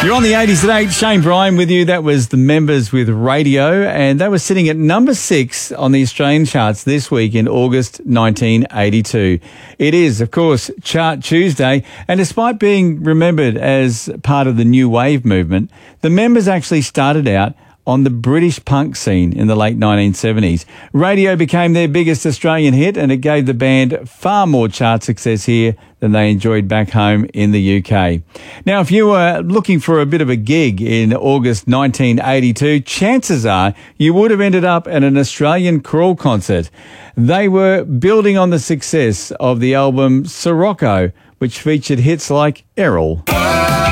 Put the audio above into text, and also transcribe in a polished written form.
You're on the 80s at 8. Shane Bryan with you. That was the Members with Radio, and they were sitting at number 6 on the Australian charts this week in August 1982. It is, of course, Chart Tuesday, and despite being remembered as part of the New Wave movement, the Members actually started out on the British punk scene in the late 1970s. Radio became their biggest Australian hit, and it gave the band far more chart success here than they enjoyed back home in the UK. Now, if you were looking for a bit of a gig in August 1982, chances are you would have ended up at an Australian Crawl concert. They were building on the success of the album Sirocco, which featured hits like Errol.